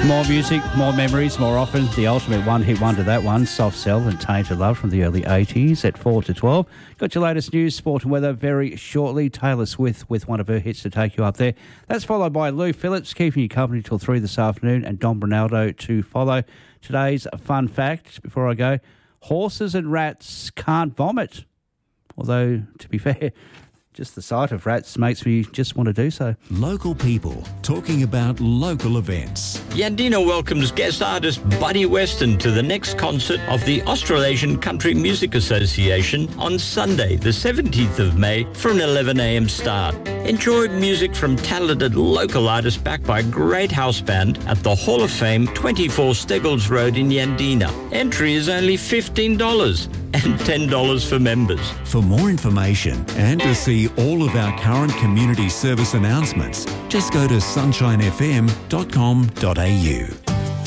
More music, more memories, more often. The ultimate one-hit wonder, that one, Soft Cell and Tainted Love from the early 80s at 4 to 12. Got your latest news, sport and weather very shortly. Taylor Swift with one of her hits to take you up there. That's followed by Lou Phillips keeping you company till 3 this afternoon and Don Bernaldo to follow. Today's fun fact, before I go, horses and rats can't vomit. Although, to be fair, just the sight of rats makes me just want to do so. Local people talking about local events. Yandina welcomes guest artist Buddy Weston to the next concert of the Australasian Country Music Association on Sunday, the 17th of May, for an 11 a.m. start. Enjoy music from talented local artists backed by a great house band at the Hall of Fame, 24 Steggles Road in Yandina. Entry is only $15 and $10 for members. For more information and to see all of our current community service announcements, just go to sunshinefm.com.au.